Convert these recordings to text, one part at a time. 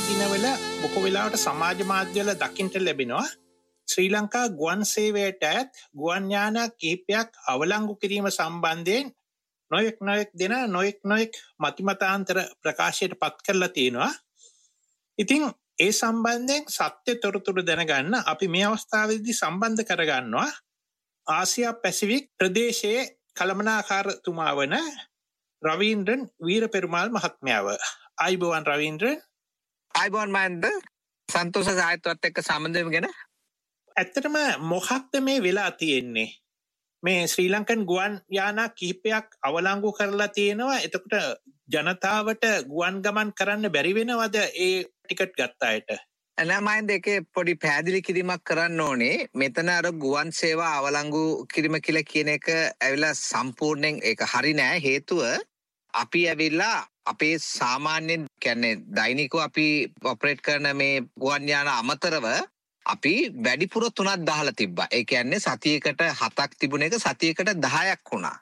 දිනවල බොහෝ වෙලාවට සමාජ මාධ්‍යවල දකින්න ලැබෙනවා ශ්‍රී ලංකා ගුවන් සේවයට ඇත් ගුවන් යාන කිහිපයක් අවලංගු කිරීම සම්බන්ධයෙන් නොයෙක් දෙන නොයෙක් මතිමතාන්තර ප්‍රකාශයට පත් කරලා තියෙනවා. ඉතින් ඒ සම්බන්ධයෙන් සත්‍ය තොරතුරු දැනගන්න අපි මේ අවස්ථාවේදී සම්බන්ධ කරගන්නවා ආසියා පැසිෆික් ප්‍රදේශයේ කළමනාකාරතුමා වන රවීන්ද්‍රන් වීරපෙරුමාල් මහත්මයාව. ආයිබෝවන් රවීන්ද්‍රන්. ආයිබෝවන් මන්ද සන්තෝෂ සාහිත්‍යවත් එක්ක සම්බන්ධ වෙගෙන. ඇත්තටම මොකක්ද මේ වෙලා තියෙන්නේ? මේ ශ්‍රී ලංකන් ගුවන් යානා කිහිපයක් අවලංගු කරලා තියෙනවා. එතකොට ජනතාවට ගුවන් ගමන් කරන්න බැරි වෙනවද ඒ ටිකට් ගත්ත අයට? නෑමයින්ද එකේ පොඩි පැහැදිලි කිරීමක් කරන්න ඕනේ. මෙතන අර ගුවන් සේවා අවලංගු කිරීම කියලා කියන එක ඇවිල්ලා සම්පූර්ණයෙන් ඒක හරි නෑ. හේතුව අපි ඇවිල්ලා අපේ සාමාන්‍යයෙන් කියන්නේ දෛනිකව අපි ඔපරේට් කරන මේ ගුවන් යාන අමතරව අපි වැඩිපුර 3ක් දාලා තිබ්බා. ඒ කියන්නේ සතියකට 7ක් තිබුණ එක සතියකට 10ක් වුණා.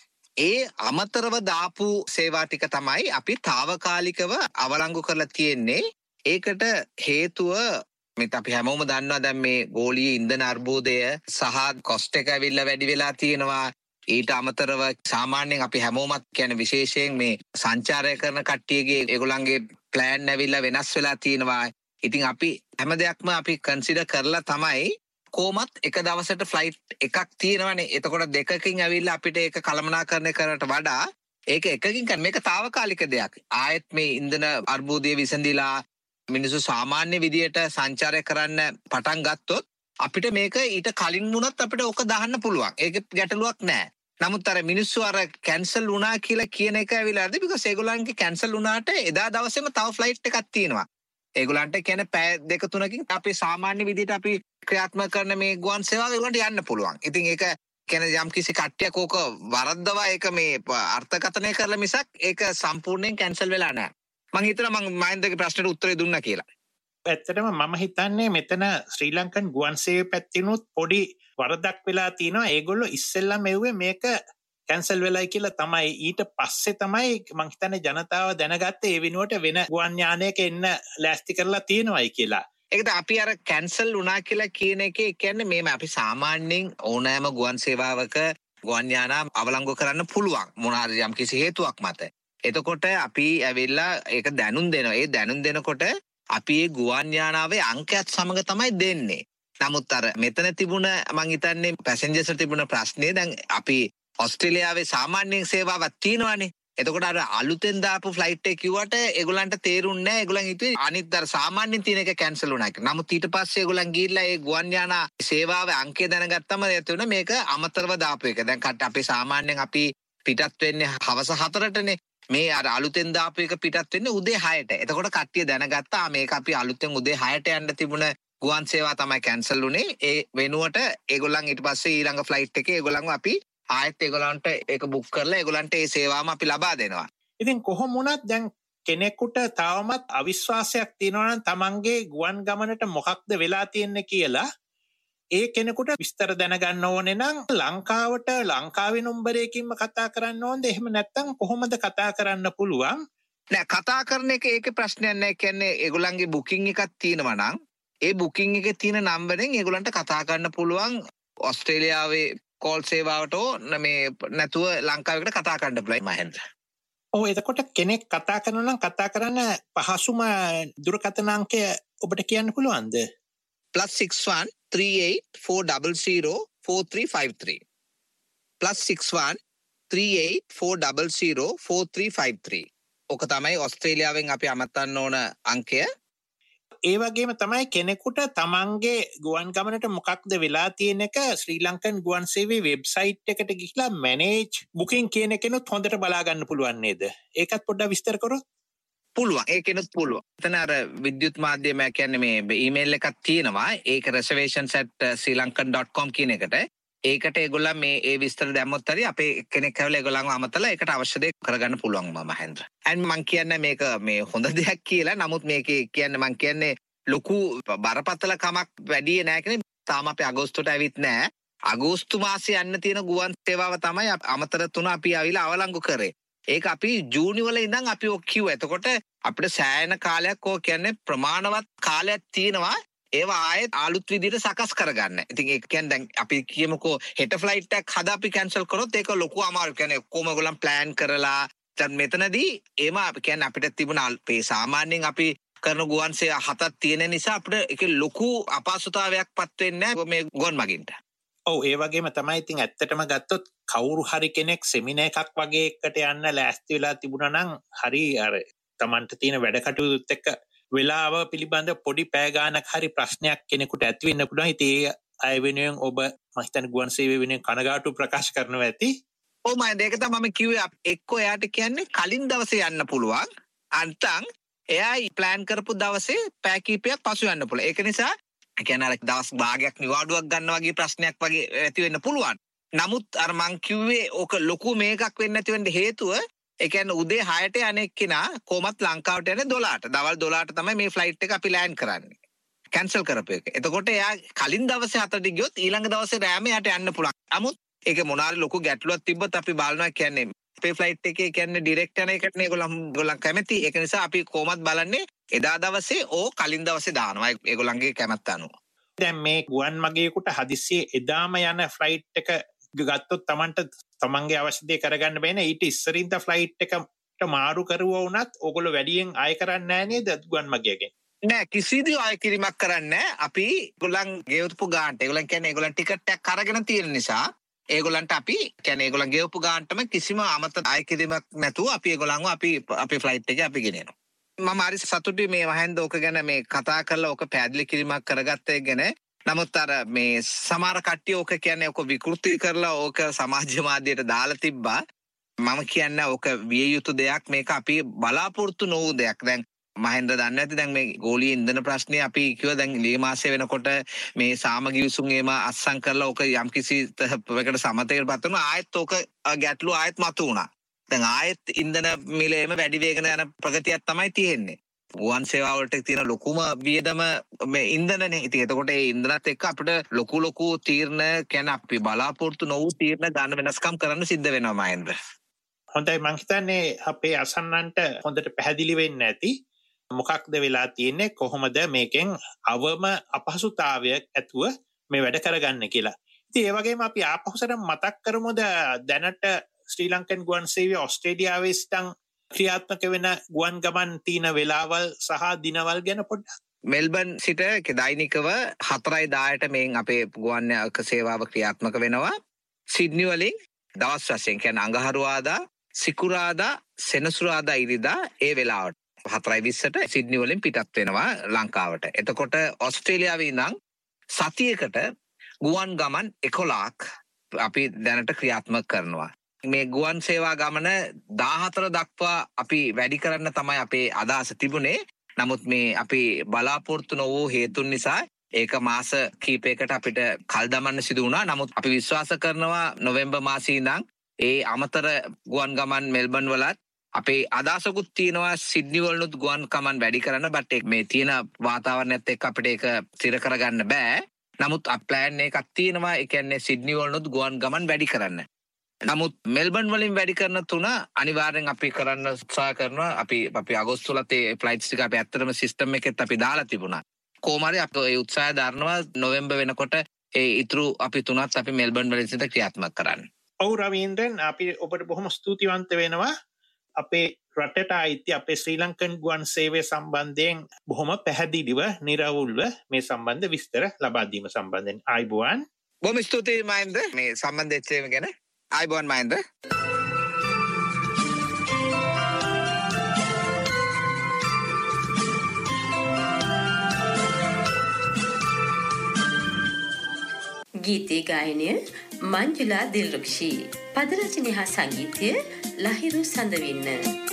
ඒ අමතරව දාපු සේවා ටික තමයි අපි తాවකාලිකව අවලංගු කරලා තියෙන්නේ. ඒකට හේතුව මෙත් අපි හැමෝම දන්නවා දැන් මේ ගෝලීය ඉන්ධන අර්බුදය සහ කොස්ට් එක ඇවිල්ලා වැඩි වෙලා තියෙනවා. ඊට අමතරව සාමාන්‍යයෙන් අපි හැමෝමත් කියන්නේ විශේෂයෙන් මේ සංචාරය කරන කට්ටියගේ ඒගොල්ලන්ගේ ප්ලෑන් ඇවිල්ලා වෙනස් වෙලා තියෙනවා. ඉතින් අපි හැම දෙයක්ම අපි කන්සිඩර් කරලා තමයි කොහොමත් එක දවසට ෆ්ලයිට් එකක් තියෙනවනේ. එතකොට දෙකකින් ඇවිල්ලා අපිට ඒක කළමනාකරණය කරනට වඩා ඒක එකකින් කරන මේක తాවකාලික දෙයක්. ආයෙත් මේ ඉන්ධන අර්බුදය විසඳිලා මිනිස්සු සාමාන්‍ය විදියට සංචාරය කරන්න පටන් ගත්තොත් අපිට මේක ඊට කලින් වුණත් අපිට ඕක දාන්න පුළුවන්. ඒක ගැටලුවක් නෑ. නමුත් අර මිනිස්සු අර කැන්සල් වුණා කියලා කියන එක ඇවිල්ලා හරිද? because ඒගොල්ලන්ගේ කැන්සල් වුණාට එදා දවසේම තව ෆ්ලයිට් එකක් තියෙනවා. ඒගොල්ලන්ට කියන්නේ පැය 2-3කින් අපි සාමාන්‍ය විදියට අපි ක්‍රියාත්මක කරන මේ ගුවන් සේවාව ඒගොල්ලන්ට යන්න පුළුවන්. ඉතින් ඒක කියන්නේ යම් කිසි කට්ටියක් ඕක වරද්දවා ඒක මේ අර්ථකථනය කරලා මිසක් ඒක සම්පූර්ණයෙන් කැන්සල් වෙලා නැහැ. මම හිතනවා මම මහින්දගේ ප්‍රශ්නෙට උත්තරේ දුන්නා කියලා. ඇත්තටම මම හිතන්නේ මෙතන ශ්‍රී ලංකන් ගුවන් සේවය පැත්තෙනුත් පොඩි වරදක් වෙලා තියෙනවා. ඒගොල්ලෝ ඉස්සෙල්ලා මෙව්වේ මේක කැන්සල් වෙලයි කියලා තමයි. ඊට පස්සේ තමයි මං හිතන්නේ ජනතාව දැනගත්තේ ඒ වෙනුවට වෙන ගුවන් යානයක එන්න ලෑස්ති කරලා තියෙනවායි කියලා. ඒකද අපි අර කැන්සල් වුණා කියලා කියන එකේ කියන්නේ මේම අපි සාමාන්‍යයෙන් ඕනෑම ගුවන් සේවාවක ගුවන් යාන අවලංගු කරන්න පුළුවන් මොනාරි යම් කිසි හේතුවක් මත. එතකොට අපි ඇවිල්ලා ඒක දැනුම් දෙනවා. ඒ දැනුම් දෙනකොට අපි ඒ ගුවන් යානාවේ අංකයත් සමග තමයි දෙන්නේ. නමුත් අර මෙතන තිබුණ මං හිතන්නේ පැසෙන්ජර්ස්ට තිබුණ ප්‍රශ්නේ දැන් අපි ඔස්ට්‍රේලියාවේ සාමාන්‍ය සේවාවක් තියෙනවානේ. එතකොට අර අලුතෙන් දාපු ෆ්ලයිට් එක කිව්වට ඒගොල්ලන්ට තේරුන්නේ නැහැ. ඒගොල්ලන් හිතුවේ අනිත් අර සාමාන්‍යයෙන් තියෙන එක කැන්සල් වුණා කියලා. නමුත් ඊට පස්සේ ඒගොල්ලන් ගිහිල්ලා ඒ ගුවන් යාන සේවාවේ අංකය දැනගත්තම එතන මේක අමතරව දාපු එක. දැන් අපි සාමාන්‍යයෙන් අපි පිටත් වෙන්නේ හවස 4ටනේ. මේ අර අලුතෙන් දාපු එක පිටත් වෙන්නේ උදේ 6ට. එතකොට කට්ටිය දැනගත්තා මේක අපි අලුතෙන් උදේ 6ට යන්න තිබුණ ගුවන් සේවා තමයි කැන්සල් වුණේ. ඒ වෙනුවට ඒගොල්ලන් ඊට පස්සේ ඊළඟ ෆ්ලයිට් එකේ ඒගොල්ලන්ව අපි ආයෙත් ඒගොල්ලන්ට ඒක බුක් කරලා ඒගොල්ලන්ට ඒ සේවාවම අපි ලබා දෙනවා. ඉතින් කොහොම වුණත් දැන් කෙනෙකුට තවමත් අවිශ්වාසයක් තියෙනවා නම් තමන්ගේ ගුවන් ගමනට මොකක්ද වෙලා තියෙන්නේ කියලා ඒ කෙනෙකුට විස්තර දැනගන්න ඕනේ නම් ලංකාවට ලංකාවේ නම්බරයකින්ම කතා කරන්න ඕනද? එහෙම නැත්නම් කොහොමද කතා කරන්න පුළුවන්? නෑ කතා කරන එක ඒකේ ප්‍රශ්නයක් නෑ. කියන්නේ ඒගොල්ලන්ගේ බුකින් එකක් තියෙනවා නම් ඒ බුකින් එකේ තියෙන නම්බරෙන් ඒගොල්ලන්ට කතා කරන්න පුළුවන්. ඕස්ට්‍රේලියාවේ කෝල් සේවාවට මේ නැතුව ලංකාවේකට කතා කරන්න පුළුවන් මහෙන්ද්‍ර. ඔව් එතකොට කෙනෙක් කතා කරනවා නම් කතා කරන්න පහසුම දුරකථන අංකය ඔබට කියන්න පුළුවන්ද? +61 38 400 4353 +61 38 400 4353 ඔක තමයි ඔස්ට්‍රේලියාවෙන් අපි අමතන්න ඕන අංකය. ඒ වගේම තමයි කෙනෙකුට තමන්ගේ ගුවන් ගමනට මොකක්ද වෙලා තියෙන එක ශ්‍රී ලංකන් ගුවන් සේවයේ වෙබ්සයිට් එකට ගිහිලා මැනේජ් බුකින් කියන එකනොත් හොඳට බලා ගන්න පුළුවන් නේද? ඒකත් පොඩ්ඩක් විස්තර කරොත්. පුළුවන්. ඒකෙනුත් පුළුවන්. එතන අර විද්‍යුත් මාධ්‍යම කියන්නේ මේ ඊමේල් එකක් තියෙනවා. ඒක reservations@srilankan.com කියන එකට. ඒකට ඒගොල්ලන් මේ ඒ විස්තර දැම්මොත් හරි අපේ කෙනෙක් ඇවිල්ලා ඒගොල්ලන්ව අමතලා ඒකට අවශ්‍ය දේ කරගන්න පුළුවන් මහෙන්ද්‍ර. and මං කියන්නේ මේක මේ හොඳ දෙයක් කියලා. නමුත් මේකේ කියන්නේ මං කියන්නේ ලොකු බරපතල කමක් වැඩි නෑ කියන්නේ. තාම අපි අගෝස්තුවට ඇවිත් නෑ. අගෝස්තු මාසේ යන්න තියෙන ගුවන් සේවාව තමයි අමතර 3 අපි ආවිලා අවලංගු කරේ. ඒක අපි ජූනි වල ඉඳන් අපි ඔක් කිව්වා. එතකොට අපිට සෑහෙන කාලයක් ඕක කියන්නේ ප්‍රමාණවත් කාලයක් තියෙනවා. ඒවා ආයෙත් අලුත් විදිහට සකස් කරගන්න. ඉතින් ඒක කියන්නේ දැන් අපි කියමුකෝ හෙට ෆ්ලයිට් එකක් හදා අපි කැන්සල් කරොත් ඒක ලොකු අමාරුවක්. කියන්නේ කොහොම ඒගොල්ලන් ප්ලෑන් කරලා දැන් මෙතනදී ඒම අපි කියන්නේ අපිට තිබුණ අපේ සාමාන්‍යයෙන් අපි කරන ගුවන් සේවා 7ක් තියෙන නිසා අපිට ඒක ලොකු අපහසුතාවයක්පත් වෙන්නේ නැහැ මේ ගුවන් මගින්ට. ඔව් ඒ වගේම තමයි ඉතින් ඇත්තටම ගත්තොත් කවුරු හරි කෙනෙක් සෙමිනාර් එකක් වගේ එකට යන්න ලෑස්ති වෙලා තිබුණා නම් හරි අර Tamanට තියෙන වැඩ කටයුතුත් එක්ක වෙලාව පිළිබඳ පොඩි පෑ ගානක් හරි ප්‍රශ්නයක් කෙනෙකුට ඇති වෙන්න පුළුවන්. ඉතින් ඒ අය වෙනුවෙන් ඔබ මම හිතන්නේ ගුවන් සේවය වෙනුවෙන් කනගාටු ප්‍රකාශ කරනවා ඇති. ඔව් මම ඒක තමයි මම කිව්වේ එක්කෝ එයාට කියන්නේ කලින් දවසේ යන්න පුළුවන්. අන්තං එයා ප්ලෑන් කරපු දවසේ පෑ කීපයක් පසු යන්න පුළුවන්. ඒක නිසා කියන්නේ අර දවස් භාගයක් නිවාඩුවක් ගන්න වගේ ප්‍රශ්නයක් වගේ ඇති වෙන්න පුළුවන්. නමුත් අර මං කිව්වේ ඕක ලොකු මේකක් වෙන්න නැති වෙන්න හේතුව ඒ කියන්නේ උදේ 6ට යන්නේ කෙනා කොහොමත් ලංකාවට යන්නේ 12ට. දවල් 12ට තමයි මේ ෆ්ලයිට් එක අපි ලෑන්ඩ් කරන්නේ. කැන්සල් කරපු එක. එතකොට එයා කලින් දවසේ 7ට ගියොත් ඊළඟ දවසේ රෑම යාට යන්න පුළුවන්. නමුත් ඒක මොනාරි ලොකු ගැටලුවක් තිබ්බත් අපි බලනවා කියන්නේ අපේ ෆ්ලයිට් එකේ කියන්නේ ඩිරෙක්ට් යන එකට නේ ඒගොල්ලන් කැමති. ඒක නිසා අපි කොහොමත් බලන්නේ එදා දවසේ ඕ කලින් දවසේ දානවා. ඒගොල්ලන්ගේ කැමැත්ත අනුව. දැන් මේ ගුවන් මගියෙකුට හදිස්සියේ එදාම යන ෆ්ලයිට් එක ගත්තොත් Tamanට තමන්ගේ අවශ්‍ය දේ කරගන්න බෑනේ. ඊට ඉස්සරින්ද ෆ්ලයිට් එකට මාරු කරුවා වුණත් ඕගොල්ලෝ වැඩියෙන් ආය කරන්නේ නැහැ නේද ගුවන් මගියගෙන්? නෑ කිසිදු ආය කිරීමක් කරන්නේ නැහැ. අපි ඒගොල්ලන් ගෙවපු ගානට ඒගොල්ලන් කියන්නේ ඒගොල්ලන් ටිකට් එකක් අරගෙන තියෙන නිසා ඒගොල්ලන්ට අපි කියන්නේ ඒගොල්ලන් ගෙවපු ගානටම කිසිම අමතර ආය කිරීමක් නැතුව අපි ඒගොල්ලන්ව අපි ෆ්ලයිට් එකේ අපි ගෙනියනවා. මම හරි සතුටුයි මේ වහෙන්ද ඕක ගැන මේ කතා කරලා ඕක පැහැදිලි කිරීමක් කරගත්ත එක ගැන. නමුත් අර මේ සමහර කට්ටිය ඕක කියන්නේ ඕක විකෘති කරලා ඕක සමාජ මාධ්‍යයට දාලා තිබ්බා. මම කියන්නේ ඕක විය යුතු දෙයක්. මේක අපි බලාපොරොත්තු නොවු දෙයක්. දැන් මහෙන්ද දන්නේ නැති දැන් මේ ගෝලීය ඉන්ධන ප්‍රශ්නේ අපි කිව්වා දැන් ලේ මාසය වෙනකොට මේ සාමගිවිසුම් ඒම අත්සන් කරලා ඕක යම්කිසි ප්‍රකට සමතයකට පත් වෙනවා. ආයෙත් ඕක ගැටලු ආයෙත් මතු වුණා. දැන් ආයෙත් ඉන්ධන මිලේම වැඩි වේගන යන ප්‍රගතියක් තමයි තියෙන්නේ. ගුවන් සේවාව වලට තියෙන ලොකුම වියදම මේ ඉන්ධනනේ. ඉතින් එතකොට ඒ ඉන්ධනත් එක්ක අපිට ලොකු තීරණ කියන්නේ අපි බලාපොරොත්තු නොවු තීරණ ගන්න වෙනස්කම් කරන්න සිද්ධ වෙනවා මහෙන්ද. හොඳයි මං හිතන්නේ අපේ අසන්නන්ට හොඳට පැහැදිලි වෙන්න ඇති. මොකක්ද වෙලා තියෙන්නේ කොහොමද මේකෙන් අවම අපහසුතාවයක් ඇතුව මේ වැඩ කරගන්න කියලා. ඉතින් ඒ වගේම අපි ආපහුසට මතක් කරමුද දැනට ශ්‍රී ලංකන් ගුවන් සේවය ඔස්ට්‍රේලියාවේ සිටන් ක්‍රියාත්මක වෙන ගුවන් ගමන් තියෙන වෙලාවල් සහ දිනවල් ගැන පොඩ්ඩක්. මෙල්බන් සිට දෛනිකව 4:10ට මේන් අපේ ගුවන් සේවාව ක්‍රියාත්මක වෙනවා. සිඩ්නි වලින් දවස් වශයෙන් කියන්නේ අඟහරුවාදා, සිකුරාදා, සෙනසුරාදා ඉරිදා ඒ වෙලාවට 4:20ට සිඩ්නි වලින් පිටත් වෙනවා ලංකාවට. එතකොට ඔස්ට්‍රේලියාවේ ඉඳන් සතියකට ගුවන් ගමන් 11ක් අපි දැනට ක්‍රියාත්මක කරනවා. මේ ගුවන් සේවා ගමන 14 දක්වා අපි වැඩි කරන්න තමයි අපේ අදහස තිබුණේ. නමුත් මේ අපි බලාපොරොත්තු නොවූ හේතුන් නිසා ඒක මාස කීපයකට අපිට කල් දමන්න සිදු වුණා. නමුත් අපි විශ්වාස කරනවා නොවැම්බර් මාසයේ ඉඳන් ඒ අමතර ගුවන් ගමන් මෙල්බන් වලත් අපේ අදහසකුත් තියෙනවා සිඩ්නි වලනුත් ගුවන් ගමන් වැඩි කරන්න. බට් මේ තියෙන වාතාවරණයත් එක්ක අපිට ඒක ස්ථිර කරගන්න බෑ. නමුත් ප්ලෑන් එකක් තියෙනවා. ඒ කියන්නේ සිඩ්නි වලනුත් ගුවන් ගමන් වැඩි කරන්න. නමුත් මෙල්බන් වලින් වැඩි කරන 3 අනිවාර්යෙන් අපි කරන්න උත්සාහ කරනවා. අපි අගෝස්තු වලත් ඒ ෆ්ලයිට්ස් ටික අපි ඇත්තටම සිස්ටම් එකෙත් අපි දාලා තිබුණා. කොහොම හරි අපි ඒ උත්සාහය දරනවා නොවැම්බර් වෙනකොට ඒ ඉතුරු අපි 3ත් අපි මෙල්බන් වලින් සිට ක්‍රියාත්මක කරන්න. ඔව් රවීන්ද්‍රන් අපි ඔබට බොහොම ස්තුතිවන්ත වෙනවා. අපේ රටට අයිති අපේ ශ්‍රී ලංකන් ගුවන් සේවය සම්බන්ධයෙන් බොහොම පැහැදිලිව නිරවුල්ව මේ සම්බන්ධ විස්තර ලබා දීම සම්බන්ධයෙන් ආයුබෝවන්. බොහොම ස්තුතියි මහින්ද මේ සම්බන්ධයෙන් ගැන. ආයුබෝවන් මහින්ද. ගීතේ ගායනය මංජුලා දිල්රුක්ෂි. පද රචනය හා සංගීතය ලහිරු සඳවින්න.